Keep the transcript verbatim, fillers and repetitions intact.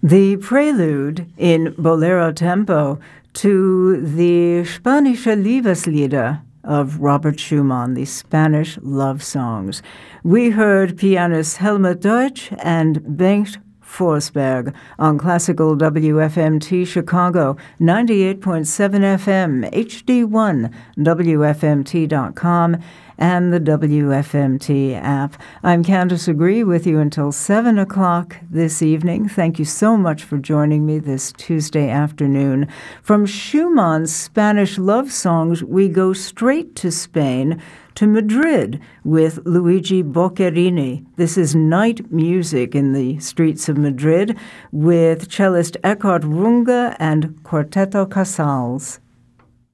The prelude in bolero tempo to the Spanische Liebeslieder of Robert Schumann, the Spanish love songs. We heard pianists Helmut Deutsch and Bengt Forsberg on Classical W F M T Chicago, ninety-eight point seven F M, H D one, W F M T dot com, and the W F M T app. I'm Candace Agree with you until seven o'clock this evening. Thank you so much for joining me this Tuesday afternoon. From Schumann's Spanish love songs, we go straight to Spain, to Madrid with Luigi Boccherini. This is night music in the streets of Madrid with cellist Eckhard Runge and Quarteto Casals.